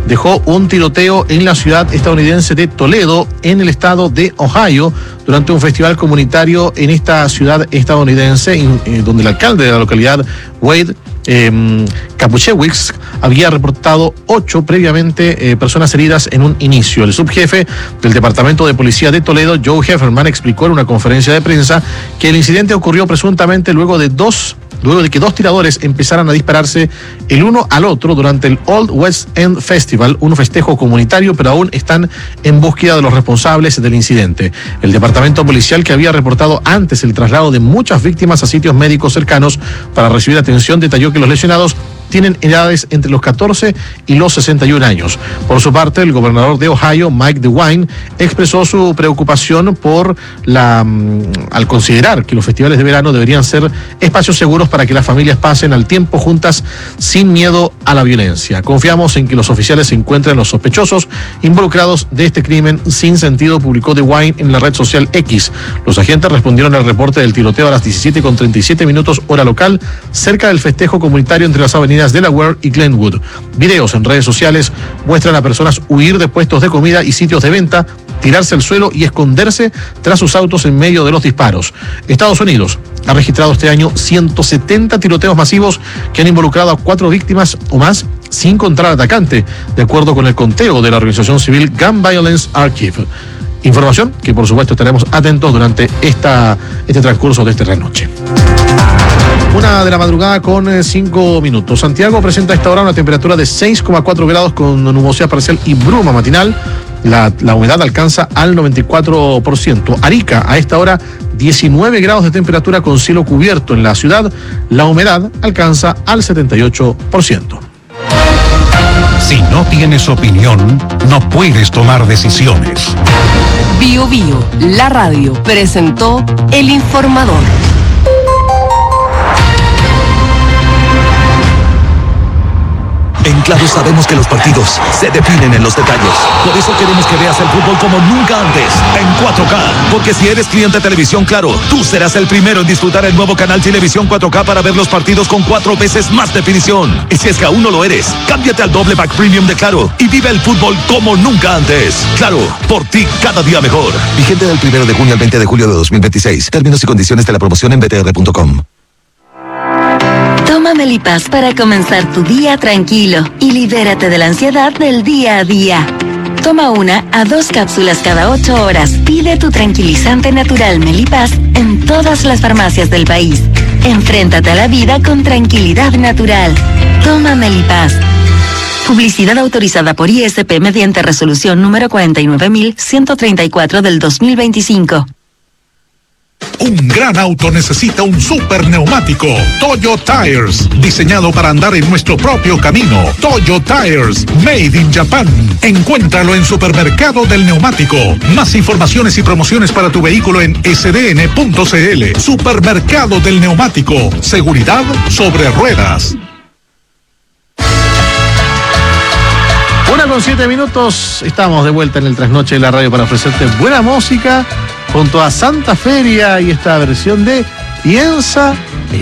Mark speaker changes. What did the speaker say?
Speaker 1: dejó un tiroteo en la ciudad estadounidense de Toledo, en el estado de Ohio, durante un festival comunitario en esta ciudad estadounidense, donde el alcalde de la localidad, Wade Kapuchewicz, había reportado 8 previamente personas heridas en un inicio. El subjefe del Departamento de Policía de Toledo, Joe Hefferman, explicó en una conferencia de prensa que el incidente ocurrió presuntamente luego de que dos tiradores empezaran a dispararse el uno al otro durante el Old West End Festival, un festejo comunitario, pero aún están en búsqueda de los responsables del incidente. El departamento policial, que había reportado antes el traslado de muchas víctimas a sitios médicos cercanos para recibir atención, detalló que los lesionados tienen edades entre los 14 y los 61 años. Por su parte, el gobernador de Ohio, Mike DeWine, expresó su preocupación al considerar que los festivales de verano deberían ser espacios seguros para que las familias pasen al tiempo juntas sin miedo a la violencia. Confiamos en que los oficiales encuentren los sospechosos involucrados de este crimen sin sentido, publicó DeWine en la red social X. Los agentes respondieron al reporte del tiroteo a las 17:37 hora local, cerca del festejo comunitario entre las avenidas Delaware y Glenwood. Videos en redes sociales muestran a personas huir de puestos de comida y sitios de venta, tirarse al suelo y esconderse tras sus autos en medio de los disparos. Estados Unidos ha registrado este año 170 tiroteos masivos que han involucrado a 4 víctimas o más, sin contar al atacante, de acuerdo con el conteo de la organización civil Gun Violence Archive. Información que, por supuesto, estaremos atentos durante este transcurso de esta noche. 1 de la madrugada con 5 minutos. Santiago presenta a esta hora una temperatura de 6,4 grados con nubosidad parcial y bruma matinal. La humedad alcanza al 94%. Arica, a esta hora, 19 grados de temperatura con cielo cubierto en la ciudad. La humedad alcanza al 78%.
Speaker 2: Si no tienes opinión, no puedes tomar decisiones.
Speaker 3: Bio Bio, la radio, presentó El Informador.
Speaker 4: En Claro sabemos que los partidos se definen en los detalles. Por eso queremos que veas el fútbol como nunca antes, en 4K. Porque si eres cliente de Televisión Claro, tú serás el primero en disfrutar el nuevo canal Televisión 4K para ver los partidos con 4 veces más definición. Y si es que aún no lo eres, cámbiate al doble pack premium de Claro y vive el fútbol como nunca antes. Claro, por ti cada día mejor. Vigente del 1 de junio al 20 de julio de 2026. Términos y condiciones de la promoción en btr.com.
Speaker 5: Toma Melipaz para comenzar tu día tranquilo y libérate de la ansiedad del día a día. Toma 1 a 2 cápsulas cada 8 horas. Pide tu tranquilizante natural Melipaz en todas las farmacias del país. Enfréntate a la vida con tranquilidad natural. Toma Melipaz. Publicidad autorizada por ISP mediante resolución número 49.134 del 2025.
Speaker 2: Un gran auto necesita un super neumático. Toyo Tires, diseñado para andar en nuestro propio camino. Toyo Tires, made in Japan. Encuéntralo en Supermercado del Neumático. Más informaciones y promociones para tu vehículo en sdn.cl. Supermercado del Neumático. Seguridad sobre ruedas.
Speaker 1: 1:07. Estamos de vuelta en el trasnoche de la radio para ofrecerte buena música junto a Santa Feria y esta versión de Piensa